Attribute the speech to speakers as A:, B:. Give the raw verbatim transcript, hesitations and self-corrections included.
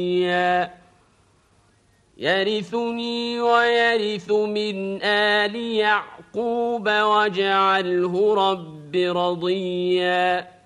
A: يرثني ويرث من آل يعقوب واجعله رب رضيا